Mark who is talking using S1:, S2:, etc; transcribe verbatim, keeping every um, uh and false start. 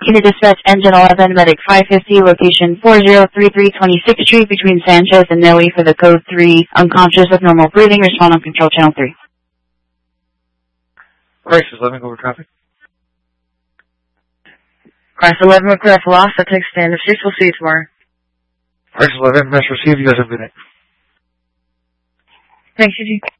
S1: Unit dispatch engine eleven, medic five fifty, location four zero three three twenty-sixth Street between Sanchez and Noe for the code three, unconscious with normal breathing, respond on control channel three.
S2: Crisis eleven, over traffic.
S3: Crisis eleven, request lost, I take stand of six, we'll see you tomorrow.
S2: Crisis eleven, mess received, you guys have a good night.
S3: Thanks, Eugene.